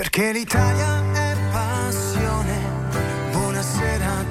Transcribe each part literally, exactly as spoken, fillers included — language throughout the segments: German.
Perché l'Italia è passione. Buonasera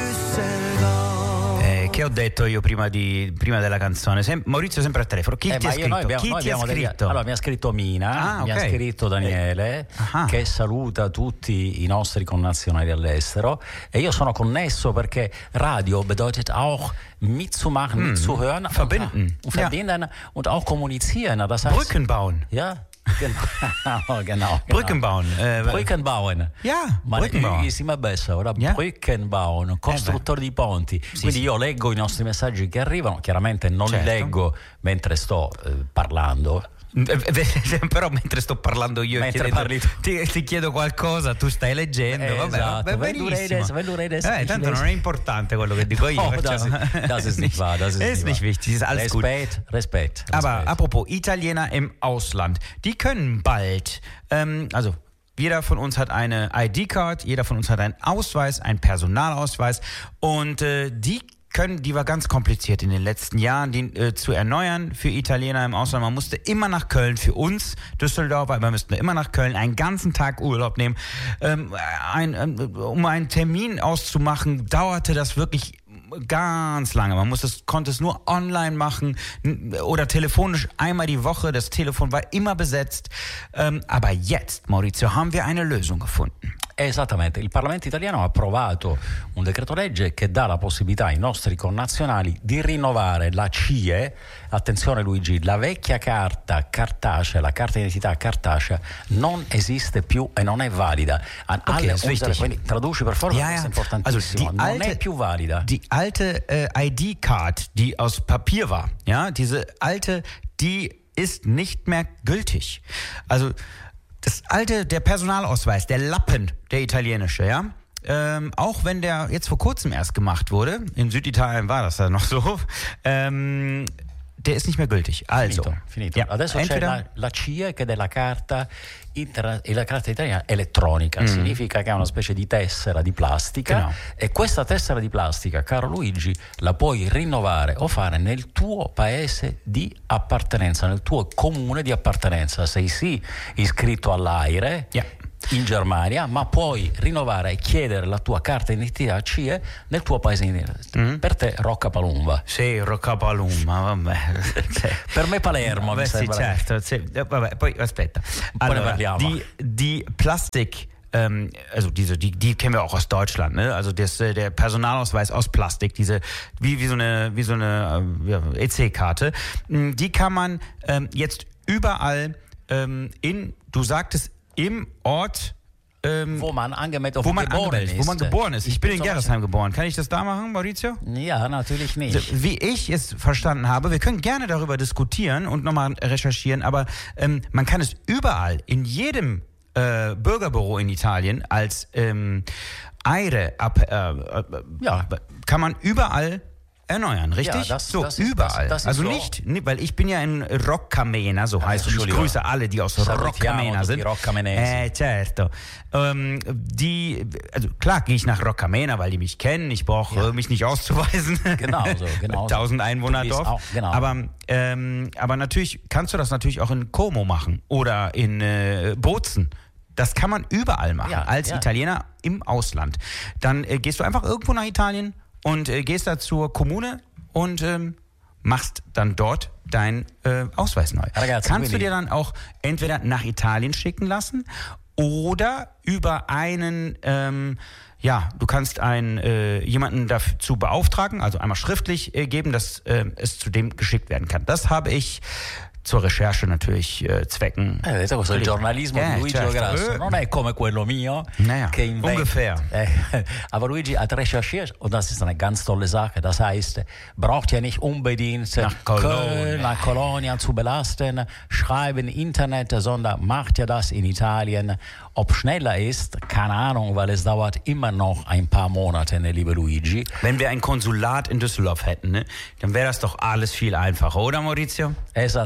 Düsseldorf. Eh, che ho detto io prima, di, prima della canzone? Sem- Maurizio sempre al telefono. Chi eh, ti ma ha io, scritto? noi abbiamo, Chi noi ti ha abbiamo scritto? Degli, allora mi ha scritto Mina, Ah, mi okay. ha scritto Daniele, eh. che saluta tutti i nostri connazionali all'estero, e io sono connesso perché Radio bedeutet auch mitzumachen, mm. mitzuhören, verbinden, und, und verbinden ja. und auch kommunizieren. Das heißt, Brücken bauen. Ja. Genau, genau. Brücken bauen. Äh, Brücken bauen. Ja, ma Brücken bauen. È sempre besser, ora Yeah. Brücken bauen, costruttore eh di ponti. Sì, Quindi sì. io leggo i nostri messaggi che arrivano, chiaramente non certo. li leggo mentre sto eh, parlando. Però mentre sto parlando io mentre chiedendo, ti, ti chiedo qualcosa, tu stai leggendo, eh, vabbè, esatto. vabbè, benissimo. Wenn du redest, eh, tanto non è importante quello che dico io. Oh, das, das ist nicht wahr, das ist, ist nicht wichtig, ist alles Respekt, gut. Respekt, Respekt. Aber apropos Italiener im Ausland, die können bald, ähm, also jeder von uns hat eine I D-Card, jeder von uns hat einen Ausweis, einen Personalausweis, und äh, die können, die war ganz kompliziert in den letzten Jahren, die äh, zu erneuern für Italiener im Ausland. Man musste immer nach Köln, für uns Düsseldorfer, wir müssten immer nach Köln einen ganzen Tag Urlaub nehmen. Ähm, ein, ähm, um einen Termin auszumachen, dauerte das wirklich ganz lange. Man muss es, konnte es nur online machen oder telefonisch einmal die Woche. Das Telefon war immer besetzt. Ähm, aber jetzt, Maurizio, haben wir eine Lösung gefunden. Esattamente, il Parlamento italiano ha approvato un decreto legge che dà la possibilità ai nostri connazionali di rinnovare la C I E. Attenzione Luigi, la vecchia carta cartacea, la carta d'identità cartacea non esiste più e non è valida. Okay, das ist wichtig. Quindi traduci per favore, ja, ja. das ist importantissimo. Also die non alte, è più valida. Die alte äh, I D-Card, die aus Papier war, ja, diese alte, die ist nicht mehr gültig. Also das alte, der Personalausweis, der Lappen, der italienische, ja, ähm, auch wenn der jetzt vor kurzem erst gemacht wurde, in Süditalien war das ja noch so, ähm, der ist nicht mehr gültig. Also, finito, finito. Ja, Adesso entweder, c'è la, la C I E, che è la carta, inter, la carta italiana elettronica, mm. significa che è una specie di tessera di plastica, genau. E questa tessera di plastica, caro Luigi, la puoi rinnovare o fare nel tuo paese di appartenenza, nel tuo comune di appartenenza. Sei sì iscritto all'AIRE, yeah. in Germania, ma puoi rinnovare e chiedere la tua carta d'identità C I E nel tuo paese di mm. Per te Roccapalumba. Sì, Roccapalumba, vabbè. Per me Palermo, vabbè, mi sì, sembra. certo, sì. Vabbè, poi aspetta. Allora, poi ne parliamo. Die, die Plastik, ähm, also diese, die, die kennen wir auch aus Deutschland, ne? Also das, der Personalausweis aus Plastik, diese, wie, wie so eine, wie so eine ja, E C-Karte, die kann man ähm, jetzt überall ähm, in, du sagtest, im Ort, ähm, wo man angemeldet, wo man geboren ist. Wo man geboren ist. Ich bin in Gerresheim geboren. Kann ich das da machen, Maurizio? Ja, natürlich nicht. Wie ich es verstanden habe, wir können gerne darüber diskutieren und nochmal recherchieren, aber ähm, man kann es überall, in jedem äh, Bürgerbüro in Italien als ähm, Aire, ab, äh, äh, ja, kann man überall erneuern, richtig? Ja, das, so, das ist, überall. Das, das also so. nicht, weil ich bin ja in Roccamena, so ja, heißt es. Ich grüße alle, die aus Roccamena sind. Äh, certo. Ähm, die, also klar gehe ich nach Roccamena, weil die mich kennen. Ich brauche ja. mich nicht auszuweisen. Genau so, genau. tausend Einwohner Dorf. Auch, genau. Aber, ähm, aber natürlich kannst du das natürlich auch in Como machen oder in äh, Bozen. Das kann man überall machen, ja, als ja. Italiener im Ausland. Dann äh, gehst du einfach irgendwo nach Italien und äh, gehst da zur Kommune und ähm, machst dann dort deinen äh, Ausweis neu. Ragazzi, Kannst du dir dann auch entweder nach Italien schicken lassen oder über einen, ähm, ja, du kannst einen, äh, jemanden dazu beauftragen, also einmal schriftlich äh, geben, dass äh, es zu dem geschickt werden kann. Das habe ich zur Recherche natürlich äh, Zwecken. Eh, vedete questo è il giornalismo eh, di Luigi certo. Grasso, non è come quello mio, naja, che inventa. Ungefähr. Äh, aber Luigi hat recherchiert und das ist eine ganz tolle Sache. Das heißt, braucht ja nicht unbedingt nach Köln, nach Kolonia zu belasten, schreiben Internet, sondern macht ja das in Italien. Ob schneller ist, keine Ahnung, weil es dauert immer noch ein paar Monate, ne, liebe Luigi. Wenn wir ein Konsulat in Düsseldorf hätten, ne, dann wäre das doch alles viel einfacher, oder Maurizio?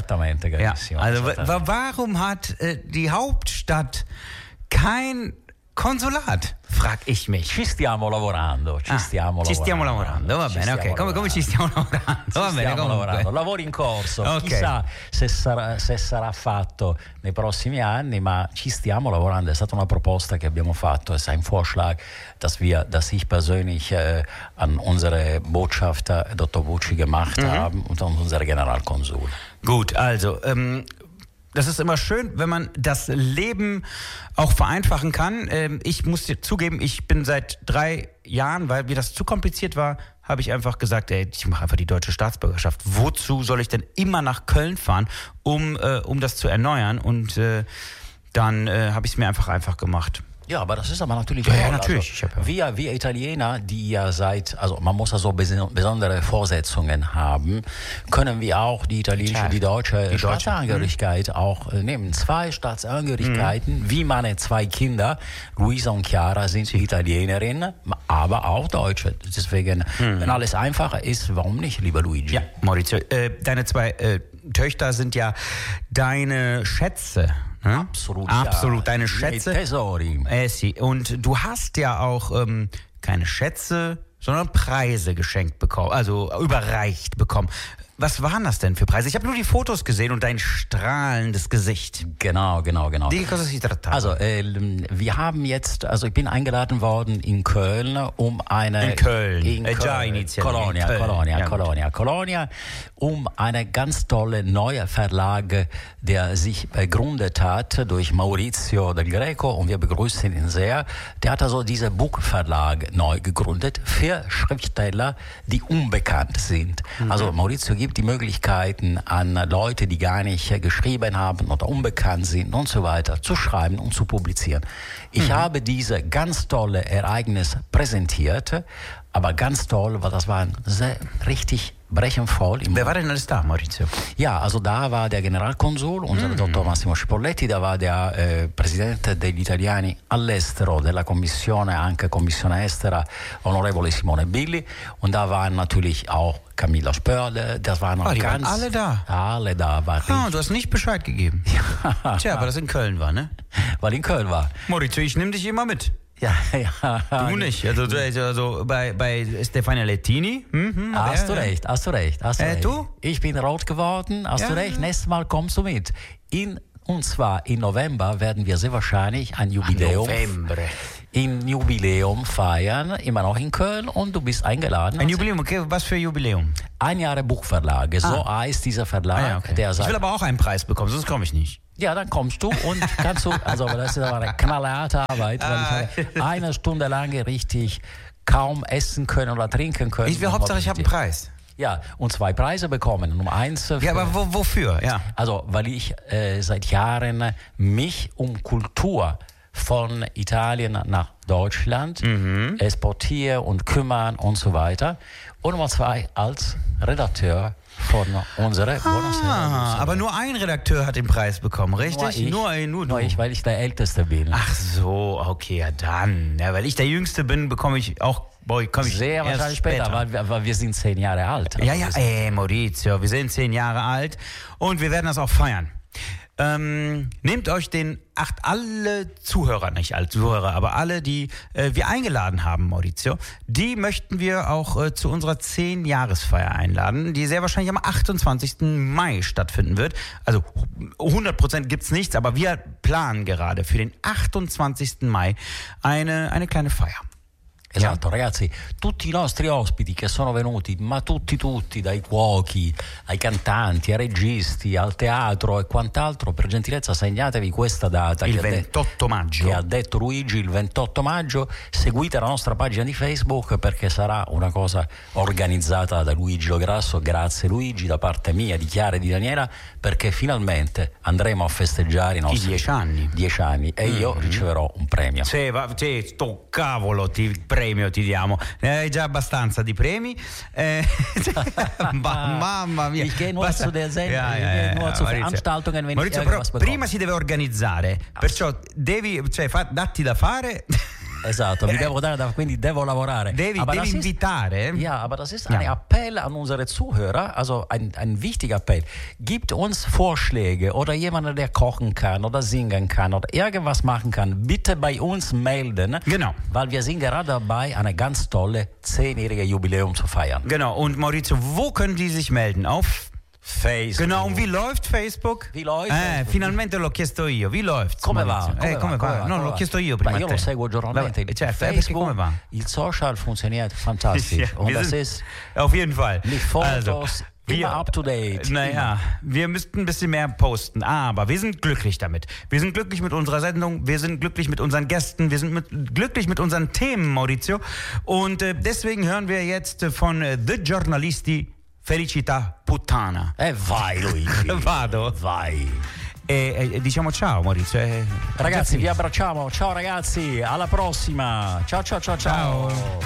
Esattamente, ja. carissimo. Also w- warum hat äh, die Hauptstadt kein Consolat? Frag ich mich. Ci stiamo lavorando, ci Ah, stiamo ci lavorando. stiamo lavorando, va Ci bene, stiamo ok. Come, come ci stiamo lavorando? Ci Va bene, stiamo comunque. lavorando. Lavori in corso, Ok. chissà se sarà, se sarà fatto nei prossimi anni, ma ci stiamo lavorando. È stata una proposta che abbiamo fatto, es ist ein Vorschlag, dass wir, dass ich persönlich äh, an unsere Botschafter Doktor Bucci gemacht Mhm. haben und an unsere Generalkonsul. Gut, also, ähm, das ist immer schön, wenn man das Leben auch vereinfachen kann. Ähm, ich muss dir zugeben, ich bin seit drei Jahren, weil mir das zu kompliziert war, habe ich einfach gesagt, ey, ich mache einfach die deutsche Staatsbürgerschaft. Wozu soll ich denn immer nach Köln fahren, um, äh, um das zu erneuern? Und äh, dann äh, habe ich es mir einfach einfach gemacht. Ja, aber das ist aber natürlich Ja, toll. ja, natürlich. Also, Ich hab ja- wir, wir Italiener, die ja seit, also man muss also bes- besondere Vorsetzungen haben, können wir auch die italienische, Klar. die deutsche Die deutsche, Staatsangehörigkeit auch äh, nehmen. Zwei Staatsangehörigkeiten, wie meine zwei Kinder, Luisa und Chiara, sind Italienerinnen, aber auch Deutsche. Deswegen, wenn alles einfacher ist, warum nicht, lieber Luigi? Ja, Maurizio, äh, deine zwei äh, Töchter sind ja deine Schätze. Ne? Absolut, Absolut, ja. deine I Schätze. tesori. Äh, sie. Und du hast ja auch ähm, keine Schätze, sondern Preise geschenkt bekommen, also überreicht bekommen. Was waren das denn für Preise? Ich habe nur die Fotos gesehen und dein strahlendes Gesicht. Genau, genau, genau. Di cosa si trattava? Also, äh, wir haben jetzt, also ich bin eingeladen worden in Köln, um eine... In Köln. In Äh, già Köln. inizialmente. Colonia, Köln. Colonia, Ja, gut. Colonia, Colonia, um eine ganz tolle neue Verlag, der sich gegründet hat durch Maurizio Del Greco, und wir begrüßen ihn sehr. Der hat also diesen Buchverlag neu gegründet für Schriftsteller, die unbekannt sind. Mhm. Also Maurizio gibt die Möglichkeiten an Leute, die gar nicht äh, geschrieben haben oder unbekannt sind und so weiter, zu schreiben und zu publizieren. Ich Mhm. habe diese ganz tolle Ereignis präsentiert, aber ganz toll, weil das war sehr, richtig brechenvoll. Im Wer war denn alles da, Maurizio? Ja, also da war der Generalkonsul, unser Mm. Doktor Massimo Cipolletti, da war der äh, Presidente degli Italiani all'estero della Commissione, anche Commissione Estera, Onorevole Simone Billi, und da waren natürlich auch Camilla Spörle, das waren noch Ah, die waren ganz... alle da? Alle da, war Ah, du hast nicht Bescheid gegeben. Tja, weil das in Köln war, ne? weil in Köln war. Maurizio, ich nehme dich immer mit. Ja, ja. Du nicht. Also, du- also, also bei, bei Stefania Lettini. Hm, hm, Hast du wer- recht, hast du recht. Hast du Äh, recht. du? Ich bin rot geworden, hast Ja. du recht. Nächstes Mal kommst du mit. In, und zwar im November werden wir sehr wahrscheinlich ein Jubiläum, November. ein Jubiläum feiern, immer noch in Köln, und du bist eingeladen. Ein Jubiläum, okay, was für Jubiläum? Ein Jahre Buchverlage, so heißt dieser Verlag. Ah, ja, okay. Der Ich sagt, will aber auch einen Preis bekommen, sonst komme ich nicht. ja, dann kommst du und kannst du, also das ist aber eine knallharte Arbeit, weil ich habe eine Stunde lang richtig kaum essen können oder trinken können. Ich will Hauptsache, ich habe einen Preis. Ja, und zwei Preise bekommen. Um eins für, Ja, aber wo, wofür? Ja. also, weil ich äh, seit Jahren mich um Kultur von Italien nach Deutschland Mhm. exportiere und kümmern und so weiter. Und Nummer zwei als Redakteur von unserer Ah, aber nur ein Redakteur hat den Preis bekommen, richtig? Nur ich, nur, nur, nur du. ich, weil ich der Älteste bin. Ach so, okay, ja dann. Ja, weil ich der Jüngste bin, bekomme ich auch, boy, komme ich Sehr erst wahrscheinlich später, weil, wir- weil wir sind zehn Jahre alt. Ja, Also ja, wir sind- ey, Maurizio, wir sind zehn Jahre alt und wir werden das auch feiern. Ähm, nehmt euch den acht alle Zuhörer, nicht alle Zuhörer, aber alle, die äh, wir eingeladen haben, Maurizio, die möchten wir auch äh, zu unserer zehn-Jahresfeier einladen, die sehr wahrscheinlich am achtundzwanzigsten Mai stattfinden wird. Also hundert Prozent gibt's nichts, aber wir planen gerade für den achtundzwanzigsten Mai eine, eine kleine Feier. Esatto, ragazzi, tutti i nostri ospiti che sono venuti, ma tutti tutti, dai cuochi ai cantanti, ai registi, al teatro e quant'altro, per gentilezza segnatevi questa data Il che ha de- ventotto maggio. che ha detto Luigi, il ventotto maggio. Seguite la nostra pagina di Facebook, perché sarà una cosa organizzata da Luigi Lograsso. Grazie Luigi, da parte mia, di Chiara e di Daniela, perché finalmente andremo a festeggiare i nostri dieci anni. dieci anni e io riceverò un premio. Sì, va, sì, sto cavolo ti premio ti diamo. Ne hai già abbastanza di premi. Eh, ma, mamma mia. Ich gehe nur Basta- zu der Sendung, Ja, ich ja, gehe ja, nur ja, zu Maurizio. Veranstaltungen, wenn ich Maurizio, però irgendwas bekomme. prima si deve organizzare. Perciò devi, cioè, fa, datti da fare. Esatto, mi devo dare, da, quindi devo lavorare. Devi, aber devi das invitare. Ist, ja, aber das ist Ja. ein Appell an unsere Zuhörer, also ein, ein wichtiger Appell. Gibt uns Vorschläge oder jemanden, der kochen kann oder singen kann oder irgendwas machen kann, bitte bei uns melden. Genau. Weil wir sind gerade dabei, eine ganz tolle zehnjährige Jubiläum zu feiern. Genau, und Maurizio, wo können die sich melden? Auf Facebook. Genau, und wie läuft Facebook? Wie läuft eh, Facebook? Finalmente l'ho chiesto io. Wie läuft's? Come va? Maurizio? Come eh, come va? va? Come va? No, Come l'ho va? chiesto io prima. Ma io a lo te. seguo giornalmente. Eh, certo, eh, perché Facebook, come va? il social funktioniert fantastisch. Ja, Und wir das sind- ist Auf jeden Fall. die Fotos immer up to date. Naja, wir müssten ein bisschen mehr posten, aber wir sind glücklich damit. Wir sind glücklich mit unserer Sendung, wir sind glücklich mit unseren Gästen, wir sind mit, glücklich mit unseren Themen, Maurizio. Und äh, deswegen hören wir jetzt äh, von äh, The Giornalisti Felicità Puttana. E vai Luigi. Vado. Vai. E, e diciamo ciao, Maurizio. eh, Ragazzi, già vi finito. abbracciamo. Ciao ragazzi, alla prossima. Ciao ciao ciao ciao. Ciao.